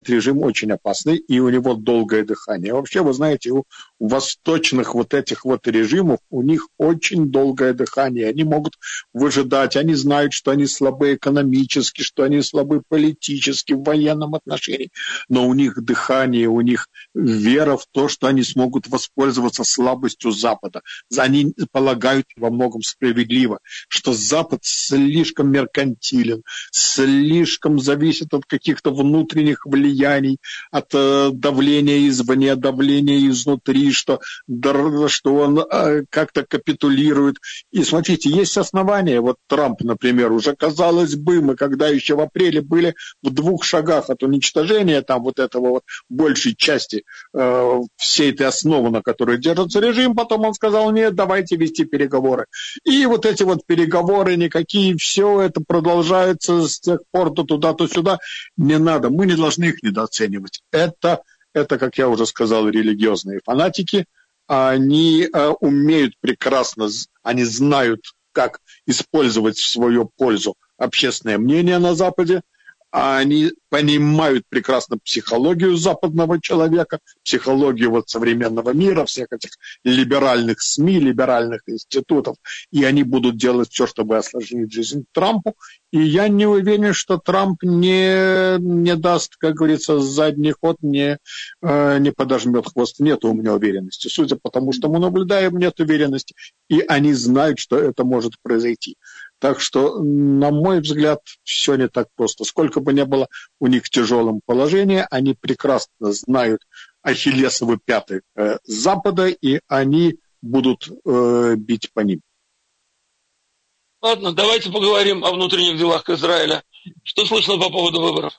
режим очень опасный, и у него долгое дыхание. Вообще, вы знаете, у восточных вот этих вот режимов, у них очень долгое дыхание. Они могут выжидать, они знают, что они слабы экономически, что они слабы политически, в военном отношении. Но у них дыхание, у них вера в то, что они смогут воспользоваться слабостью Запада. Они полагают во многом справедливо, что Запад слишком меркантилен, слишком зависит от каких-то внутренних влияний, от давления извне, давления изнутри, что он как-то капитулирует. И смотрите, есть основания. Вот Трамп, например, уже казалось бы, мы когда еще в апреле были в 2 шагах от уничтожения там вот этого вот большей части всей этой основы, на которой держится режим, потом он сказал, нет, давайте вести переговоры. И вот эти вот переговоры никакие, все это продолжается с тех пор то туда, то сюда. Не надо, мы не должны их недооценивать. Это, как я уже сказал, религиозные фанатики. Они умеют прекрасно, они знают, как использовать в свою пользу общественное мнение на Западе. Они понимают прекрасно психологию западного человека, психологию вот современного мира, всех этих либеральных СМИ, либеральных институтов. И они будут делать все, чтобы осложнить жизнь Трампу. И я не уверен, что Трамп не даст, как говорится, задний ход, не подожмет хвост. Нет у меня уверенности. Судя по тому, что мы наблюдаем, нет уверенности. И они знают, что это может произойти. Так что, на мой взгляд, все не так просто. Сколько бы ни было у них тяжелом положении, они прекрасно знают ахиллесовы пяты Запада, и они будут бить по ним. Ладно, давайте поговорим о внутренних делах Израиля. Что слышно по поводу выборов?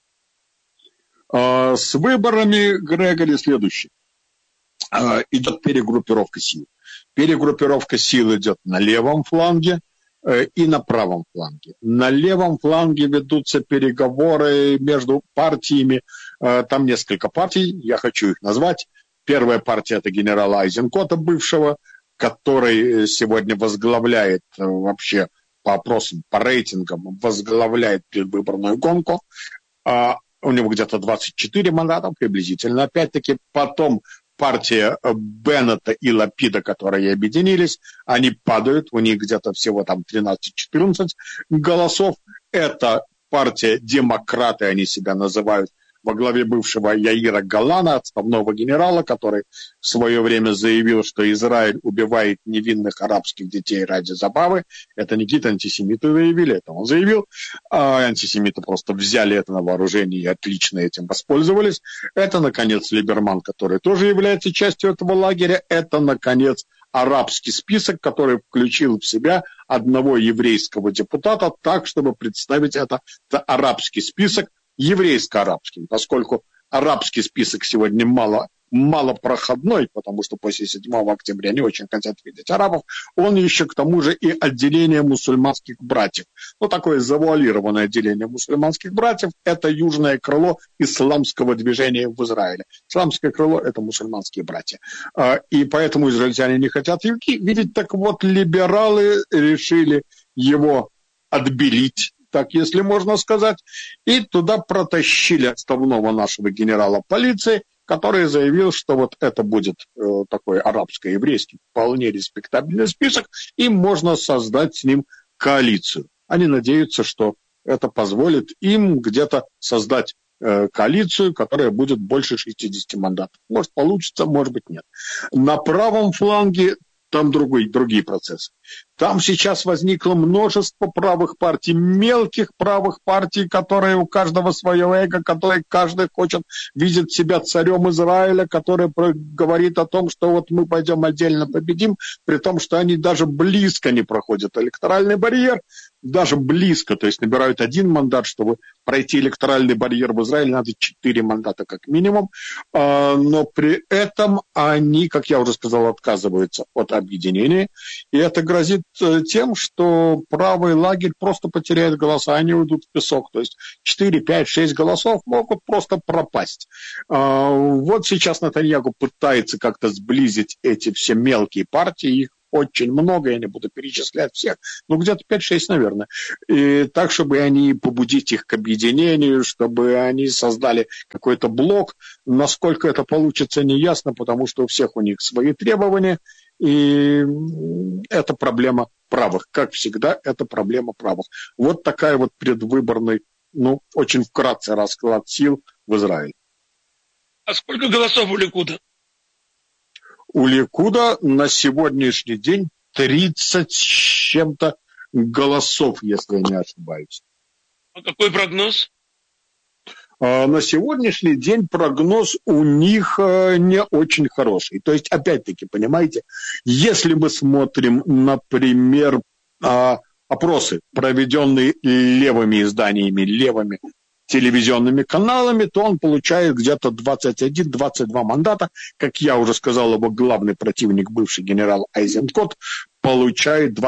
С выборами, Грегори, следующее. Идет перегруппировка сил. Перегруппировка сил идет на левом фланге и на правом фланге. На левом фланге ведутся переговоры между партиями. Там несколько партий, я хочу их назвать. Первая партия – это генерала Айзенкота, бывшего, который сегодня возглавляет вообще по опросам, по рейтингам, возглавляет предвыборную гонку. У него где-то 24 мандата приблизительно. Опять-таки потом партия Беннета и Лапида, которые объединились, они падают, у них где-то всего там 13-14 голосов. Это партия демократы, они себя называют, во главе бывшего Яира Галана, отставного генерала, который в свое время заявил, что Израиль убивает невинных арабских детей ради забавы. Это не какие-то антисемиты заявили, это он заявил. А антисемиты просто взяли это на вооружение и отлично этим воспользовались. Это, наконец, Либерман, который тоже является частью этого лагеря. Это, наконец, арабский список, который включил в себя одного еврейского депутата так, чтобы представить это арабский список еврейско-арабским, поскольку арабский список сегодня малопроходной, потому что после 7 октября не очень хотят видеть арабов, он еще к тому же и отделение мусульманских братьев. Ну, такое завуалированное отделение мусульманских братьев – это южное крыло исламского движения в Израиле. Исламское крыло – это мусульманские братья. И поэтому израильтяне не хотят видеть. Так вот, либералы решили его отбелить, так, если можно сказать, и туда протащили отставного нашего генерала полиции, который заявил, что вот это будет такой арабско-еврейский вполне респектабельный список, и можно создать с ним коалицию. Они надеются, что это позволит им где-то создать коалицию, которая будет больше 60 мандатов. Может получится, может быть нет. На правом фланге там другие процессы. Там сейчас возникло множество правых партий, мелких правых партий, которые у каждого свое эго, которые каждый хочет видеть себя царем Израиля, который говорит о том, что вот мы пойдем отдельно победим, при том, что они даже близко не проходят электоральный барьер, даже близко, то есть набирают 1 мандат, чтобы пройти электоральный барьер в Израиле, надо 4 мандата как минимум, но при этом они, как я уже сказал, отказываются от объединения, и это грозит тем, что правый лагерь просто потеряет голоса, они уйдут в песок, то есть 4, 5, 6 голосов могут просто пропасть. Вот сейчас Нетаньяху пытается как-то сблизить эти все мелкие партии, их очень много, я не буду перечислять всех, но где-то 5-6, наверное. И так, чтобы они побудить их к объединению, чтобы они создали какой-то блок. Насколько это получится, не ясно, потому что у всех у них свои требования, и это проблема правых. Как всегда, это проблема правых. Вот такая вот предвыборный, очень вкратце расклад сил в Израиле. А сколько голосов у Ликуда? У Ликуда на сегодняшний день 30 с чем-то голосов, если я не ошибаюсь. А какой прогноз? На сегодняшний день прогноз у них не очень хороший. То есть, опять-таки, понимаете, если мы смотрим, например, опросы, проведенные левыми изданиями, левыми телевизионными каналами, то он получает где-то 21-22 мандата. Как я уже сказал, его главный противник, бывший генерал Айзенкот, получает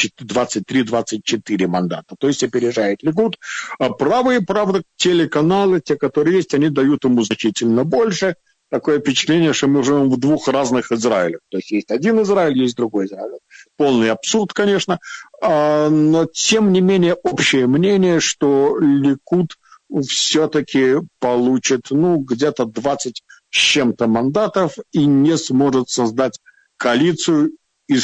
23-24 мандата. То есть опережает Ликуд. А правые, правда, телеканалы, те, которые есть, они дают ему значительно больше. Такое впечатление, что мы живем в двух разных Израилях. То есть есть один Израиль, есть другой Израиль. Полный абсурд, конечно. Но, тем не менее, общее мнение, что Ликуд все-таки получит, где-то 20 с чем-то мандатов и не сможет создать коалицию из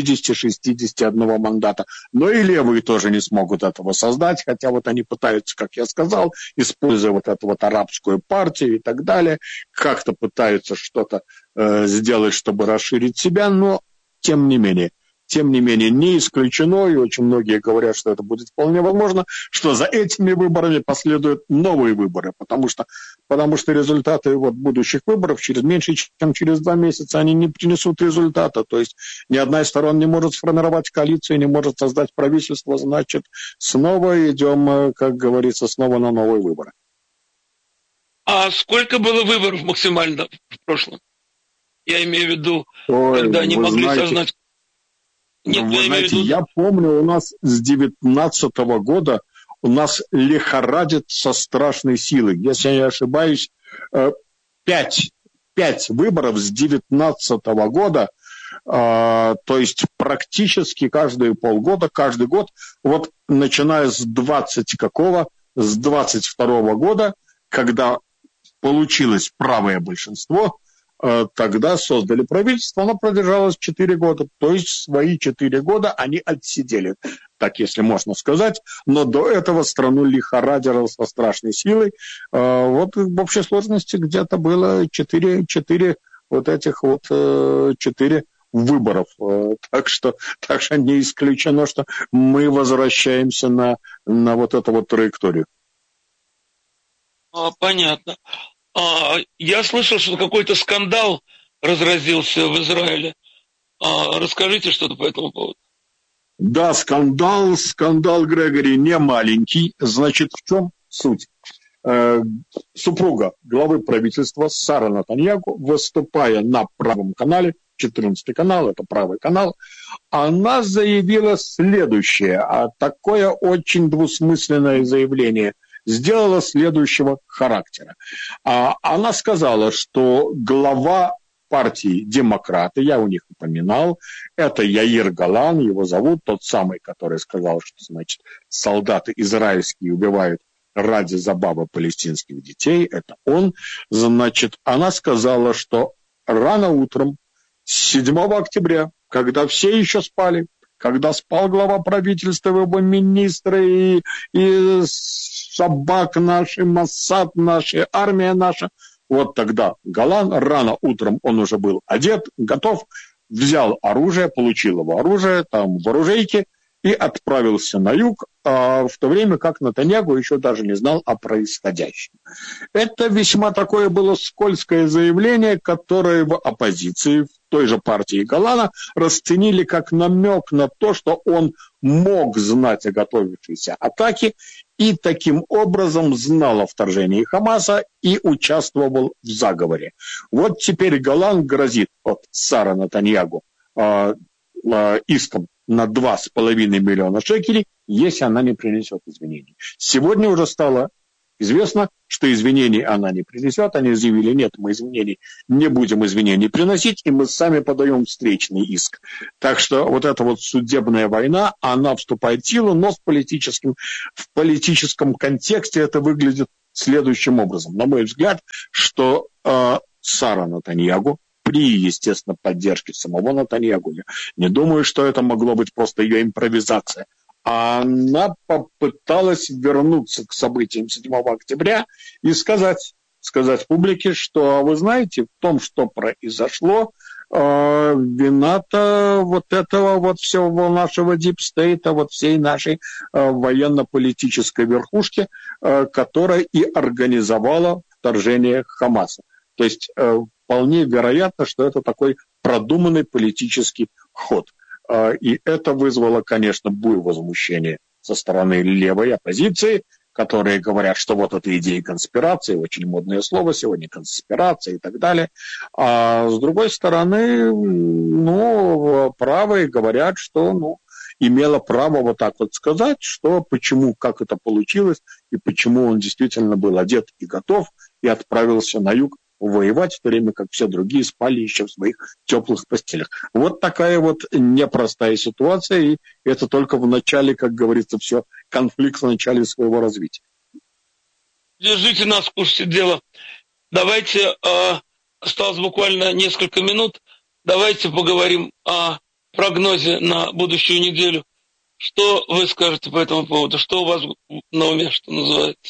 60-61 мандата. Но и левые тоже не смогут этого создать, хотя вот они пытаются, как я сказал, используя вот эту вот арабскую партию и так далее, как-то пытаются что-то сделать, чтобы расширить себя, но тем не менее, не исключено, и очень многие говорят, что это будет вполне возможно, что за этими выборами последуют новые выборы, потому что результаты будущих выборов меньше, чем через 2 месяца, они не принесут результата. То есть ни одна из сторон не может сформировать коалицию, не может создать правительство, значит, снова идем, как говорится, снова на новые выборы. А сколько было выборов максимально в прошлом? Я имею в виду, когда они могли создать... Нет, я помню, у нас с 19 года у нас лихорадит со страшной силой. Если я не ошибаюсь, 5 выборов с 19 года, то есть практически каждые полгода, каждый год, вот начиная с 22 года, когда получилось правое большинство, тогда создали правительство, оно продержалось 4 года, то есть свои 4 года они отсидели, так если можно сказать, но до этого страну лихорадило со страшной силой. Вот в общей сложности где-то было 4 выборов, так что не исключено, что мы возвращаемся на вот эту вот траекторию. Понятно. Я слышал, что какой-то скандал разразился в Израиле. Расскажите что-то по этому поводу. Да, скандал, Грегори, не маленький. Значит, в чем суть? Супруга главы правительства Сара Натаньяху, выступая на правом канале, 14 канал, это правый канал, она заявила следующее, такое очень двусмысленное заявление сделала следующего характера. Она сказала, что глава партии «Демократы», я у них упоминал, это Яир Голан, его зовут, тот самый, который сказал, что, значит, солдаты израильские убивают ради забавы палестинских детей, это он. Значит, она сказала, что рано утром, 7 октября, когда все еще спали, когда спал глава правительства, его министры и собак наши, Моссад наши, армия наша. Вот тогда Голан, рано утром он уже был одет, готов, взял оружие, получил его оружие, там в оружейке, и отправился на юг, в то время как Натаньяху еще даже не знал о происходящем. Это весьма такое было скользкое заявление, которое в оппозиции, в той же партии Голана, расценили как намек на то, что он мог знать о готовившейся атаке и таким образом знал о вторжении Хамаса и участвовал в заговоре. Вот теперь Голан грозит от Сара Натаньяху иском на 2,5 миллиона шекелей, если она не принесет извинений. Сегодня уже стало известно, что извинений она не принесет. Они заявили, нет, мы извинений не будем извинений приносить, и мы сами подаем встречный иск. Так что вот эта вот судебная война, она вступает в силу, но в политическом контексте это выглядит следующим образом. На мой взгляд, что Сара Нетаньяху, при, естественно, поддержке самого Нетаньяху, я не думаю, что это могло быть просто ее импровизация, она попыталась вернуться к событиям 7 октября и сказать публике, что, вы знаете, в том, что произошло, вина-то вот этого вот всего нашего дипстейта, вот всей нашей военно-политической верхушки, которая и организовала вторжение Хамаса. То есть вполне вероятно, что это такой продуманный политический ход. И это вызвало, конечно, буйное возмущение со стороны левой оппозиции, которые говорят, что вот это идея конспирации, очень модное слово сегодня, конспирация и так далее. А с другой стороны, правые говорят, что, имела право вот так вот сказать, что почему, как это получилось, и почему он действительно был одет и готов, и отправился на юг воевать, в то время как все другие спали еще в своих теплых постелях. Вот такая вот непростая ситуация, и это только в начале, как говорится, все, конфликт в начале своего развития. Держите нас в курсе дела. Давайте, осталось буквально несколько минут, давайте поговорим о прогнозе на будущую неделю. Что вы скажете по этому поводу? Что у вас на уме, что называется?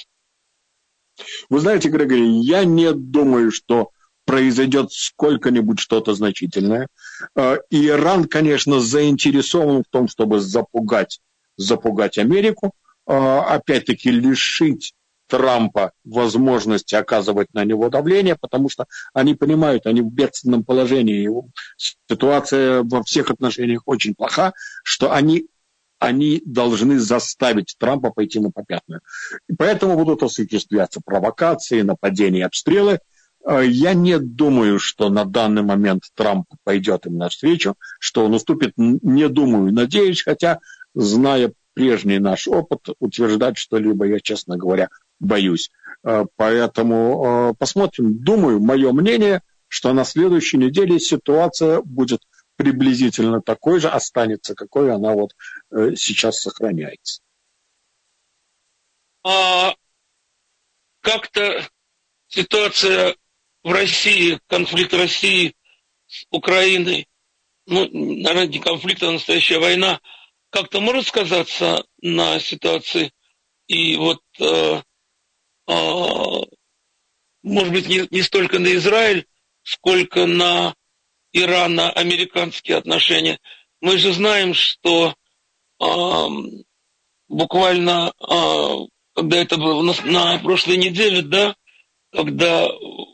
Вы знаете, Григорий, я не думаю, что произойдет сколько-нибудь что-то значительное. Иран, конечно, заинтересован в том, чтобы запугать Америку, опять-таки лишить Трампа возможности оказывать на него давление, потому что они понимают, они в бедственном положении, ситуация во всех отношениях очень плоха, что они должны заставить Трампа пойти на попятную. И поэтому будут осуществляться провокации, нападения, обстрелы. Я не думаю, что на данный момент Трамп пойдет им навстречу, что он уступит, не думаю, надеюсь, хотя, зная прежний наш опыт, утверждать что-либо я, честно говоря, боюсь. Поэтому посмотрим. Думаю, мое мнение, что на следующей неделе ситуация будет приблизительно такой же, останется, какой она вот сейчас сохраняется. Как-то ситуация в России, конфликт России с Украиной, наверное, не конфликт, а настоящая война, как-то может сказаться на ситуации и вот, может быть, не столько на Израиль, сколько на ирано-американские отношения. Мы же знаем, что буквально, когда это было на прошлой неделе, да, когда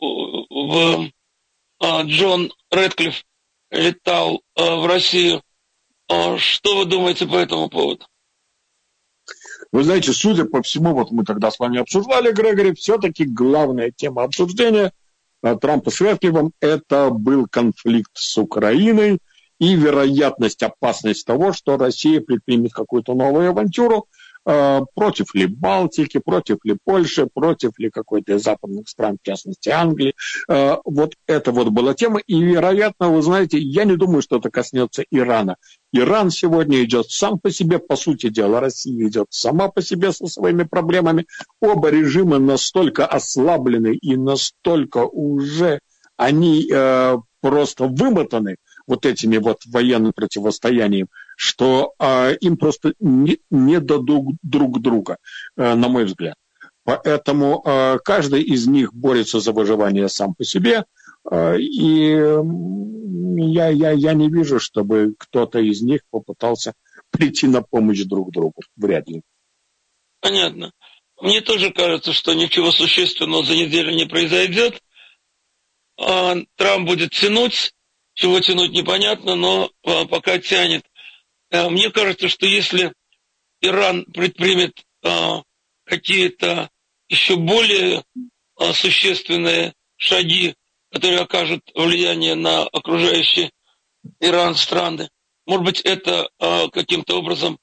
Джон Рэдклифф летал в Россию, что вы думаете по этому поводу? Вы знаете, судя по всему, вот мы тогда с вами обсуждали, Грегори, все-таки главная тема обсуждения Трампа с Рэдклиффом — это был конфликт с Украиной и вероятность, опасность того, что Россия предпримет какую-то новую авантюру против ли Балтики, против ли Польши, против ли какой-то из западных стран, в частности Англии. Вот это вот была тема. И, вероятно, вы знаете, я не думаю, что это коснется Ирана. Иран сегодня идет сам по себе, по сути дела, Россия идет сама по себе со своими проблемами. Оба режима настолько ослаблены и настолько уже они просто вымотаны вот этими вот военным противостоянием, что им просто не дадут друг друга, на мой взгляд. Поэтому каждый из них борется за выживание сам по себе, и я не вижу, чтобы кто-то из них попытался прийти на помощь друг другу. Вряд ли. Понятно. Мне тоже кажется, что ничего существенного за неделю не произойдет. Трамп будет тянуть, чего тянуть непонятно, но пока тянет. Мне кажется, что если Иран предпримет какие-то еще более существенные шаги, которые окажут влияние на окружающие Иран страны, может быть, это каким-то образом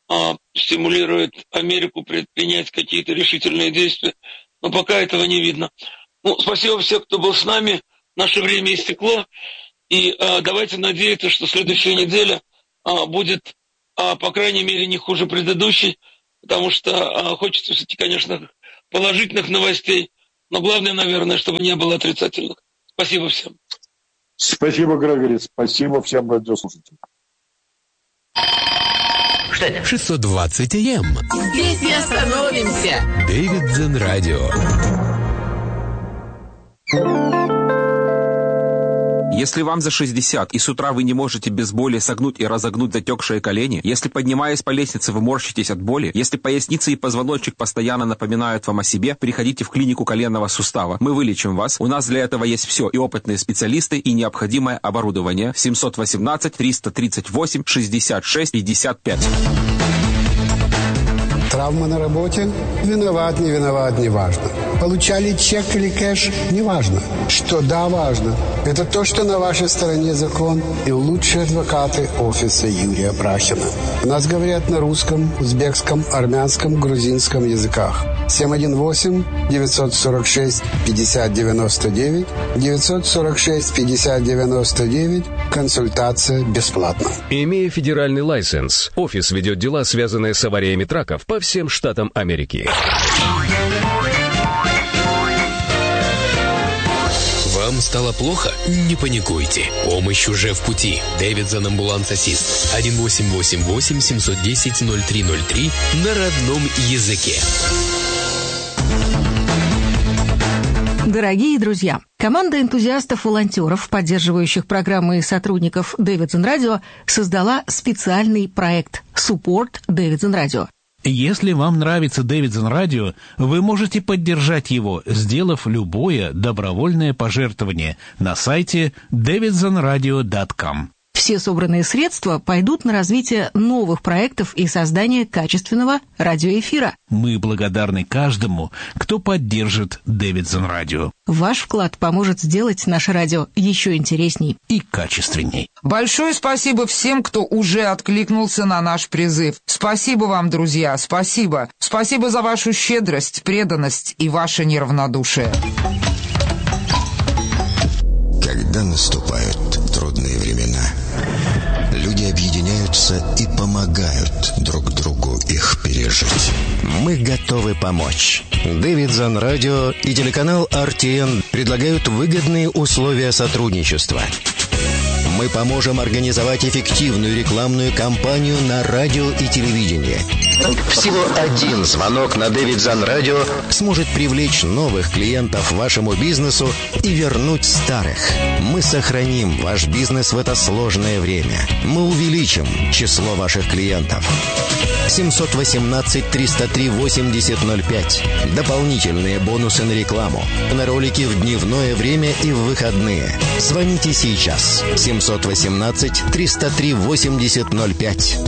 стимулирует Америку предпринять какие-то решительные действия. Но пока этого не видно. Ну, спасибо всем, кто был с нами. Наше время истекло. И давайте надеяться, что следующая неделя будет, по крайней мере, не хуже предыдущей. Потому что хочется все-таки, конечно, положительных новостей. Но главное, наверное, чтобы не было отрицательных. Спасибо всем. Спасибо, Грегори. Спасибо всем радиослушателям. Что это? 620 АМ. Здесь не остановимся. Дэвидсон Радио. Если вам за 60 и с утра вы не можете без боли согнуть и разогнуть затекшие колени, если, поднимаясь по лестнице, вы морщитесь от боли, если поясница и позвоночник постоянно напоминают вам о себе, приходите в клинику коленного сустава. Мы вылечим вас. У нас для этого есть все. И опытные специалисты, и необходимое оборудование. 718-338-66-55. Травма на работе? Виноват, не виноват, не важно. Получали чек или кэш? Не важно. Что да, важно. Это то, что на вашей стороне закон и лучшие адвокаты офиса Юрия Брахина. У нас говорят на русском, узбекском, армянском, грузинском языках. 718-946-5099, 946-5099, консультация бесплатна. Имея федеральный лайсенс, офис ведет дела, связанные с авариями траков по всем штатам Америки. Вам стало плохо? Не паникуйте. Помощь уже в пути. Дэвидсон Амбуланс Ассист. 1-888-710-0303 на родном языке. Дорогие друзья, команда энтузиастов-волонтеров, поддерживающих программы и сотрудников Дэвидсон Радио, создала специальный проект «Support Дэвидсон Радио». Если вам нравится Дэвидсон Радио, вы можете поддержать его, сделав любое добровольное пожертвование на сайте davidsonradio.com. Все собранные средства пойдут на развитие новых проектов и создание качественного радиоэфира. Мы благодарны каждому, кто поддержит Дэвидсон Радио. Ваш вклад поможет сделать наше радио еще интересней и качественней. Большое спасибо всем, кто уже откликнулся на наш призыв. Спасибо вам, друзья, спасибо. Спасибо за вашу щедрость, преданность и ваше неравнодушие. Когда наступают трудные времена, люди объединяются и помогают друг другу их пережить. Мы готовы помочь. Дэвидсон Радио и телеканал RTN предлагают выгодные условия сотрудничества. Мы поможем организовать эффективную рекламную кампанию на радио и телевидении. Всего один звонок на Дэвидсон Радио сможет привлечь новых клиентов вашему бизнесу и вернуть старых. Мы сохраним ваш бизнес в это сложное время. Мы увеличим число ваших клиентов. 718-303-8005. Дополнительные бонусы на рекламу. На ролики в дневное время и в выходные. Звоните сейчас. 718-303-8005.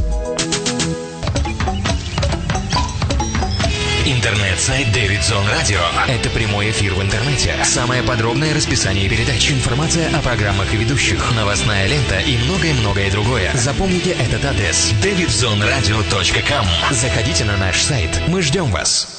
Интернет-сайт Дэвидсон Радио. Это прямой эфир в интернете. Самое подробное расписание передач. Информация о программах и ведущих. Новостная лента и многое-многое другое. Запомните этот адрес. davidsonradio.com. Заходите на наш сайт. Мы ждем вас.